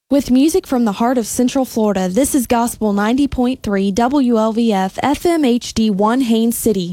With music from the heart of Central Florida, this is Gospel 90.3 WLVF FM HD1 Haines City.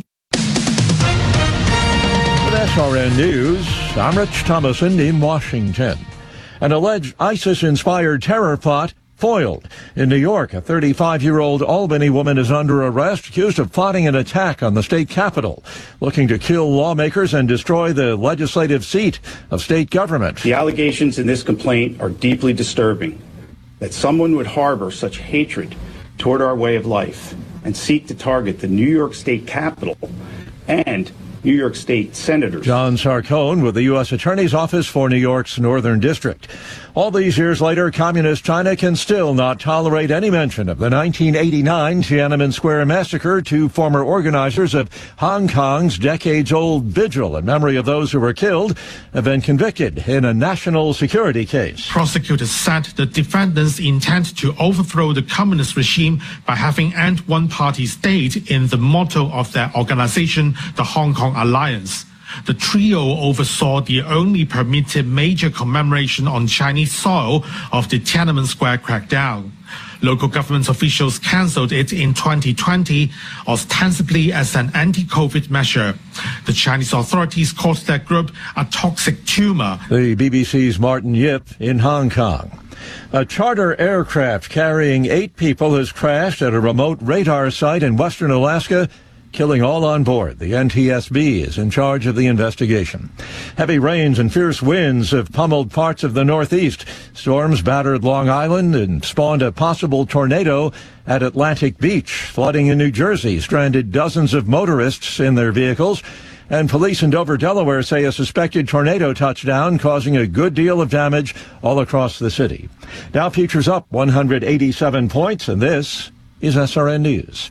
With SRN News, I'm Rich Thomason in Washington. An alleged ISIS-inspired terror plot foiled. In New York, a 35-year-old Albany woman is under arrest, accused of plotting an attack on the state capitol, looking to kill lawmakers and destroy the legislative seat of state government. The allegations in this complaint are deeply disturbing. That someone would harbor such hatred toward our way of life and seek to target the New York State Capitol and New York State senators. John Sarcone with the U.S. Attorney's Office for New York's Northern District. All these years later, Communist China can still not tolerate any mention of the 1989 Tiananmen Square massacre. Two former organizers of Hong Kong's decades-old vigil in memory of those who were killed have been convicted in a national security case. Prosecutors said the defendants intend to overthrow the communist regime by having end one-party state in the motto of their organization, the Hong Kong Alliance. The trio oversaw the only permitted major commemoration on Chinese soil of the Tiananmen Square crackdown. Local government officials cancelled it in 2020, ostensibly as an anti-COVID measure. The Chinese authorities called their group a toxic tumor. The BBC's Martin Yip in Hong Kong. A charter aircraft carrying 8 people has crashed at a remote radar site in western Alaska, killing all on board. The NTSB is in charge of the investigation. Heavy rains and fierce winds have pummeled parts of the Northeast. Storms battered Long Island and spawned a possible tornado at Atlantic Beach. Flooding in New Jersey stranded dozens of motorists in their vehicles. And police in Dover, Delaware say a suspected tornado touched down, causing a good deal of damage all across the city. Dow futures up 187 points, and this is SRN News.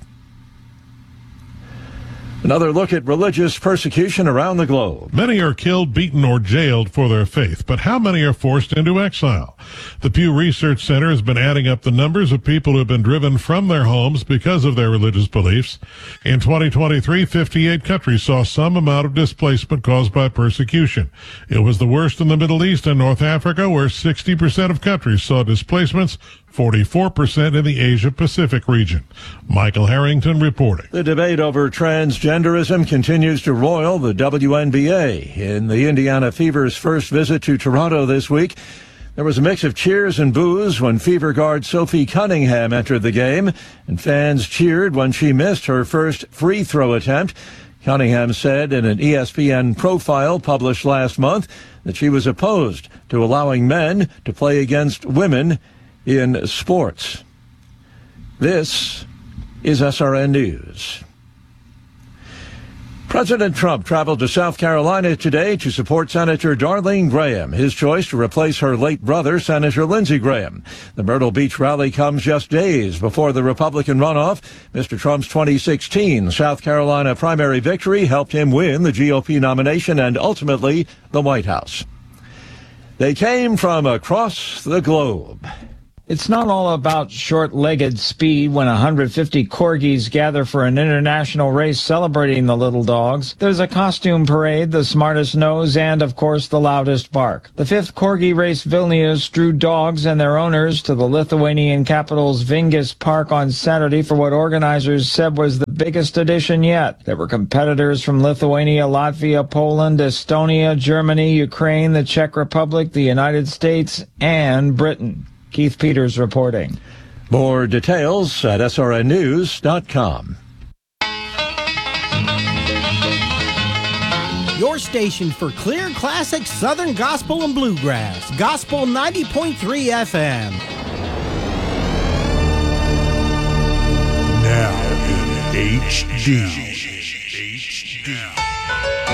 Another look at religious persecution around the globe. Many are killed, beaten, or jailed for their faith, but how many are forced into exile? The Pew Research Center has been adding up the numbers of people who have been driven from their homes because of their religious beliefs. In 2023, 58 countries saw some amount of displacement caused by persecution. It was the worst in the Middle East and North Africa, where 60% of countries saw displacements, 44% in the Asia-Pacific region. Michael Harrington reporting. The debate over transgenderism continues to roil the WNBA. In the Indiana Fever's first visit to Toronto this week, there was a mix of cheers and boos when Fever guard Sophie Cunningham entered the game, and fans cheered when she missed her first free throw attempt. Cunningham said in an ESPN profile published last month that she was opposed to allowing men to play against women in sports. This is SRN News. President Trump traveled to South Carolina today to support Senator Darlene Graham, his choice to replace her late brother, Senator Lindsey Graham. The Myrtle Beach rally comes just days before the Republican runoff. Mr. Trump's 2016 South Carolina primary victory helped him win the GOP nomination and ultimately the White House. They came from across the globe. It's not all about short-legged speed when 150 corgis gather for an international race celebrating the little dogs. There's a costume parade, the smartest nose, and, of course, the loudest bark. The 5th corgi race Vilnius drew dogs and their owners to the Lithuanian capital's Vingis Park on Saturday for what organizers said was the biggest edition yet. There were competitors from Lithuania, Latvia, Poland, Estonia, Germany, Ukraine, the Czech Republic, the United States, and Britain. Keith Peters reporting. More details at srnnews.com. Your station for clear classic Southern gospel and bluegrass. Gospel 90.3 FM. Now in HD.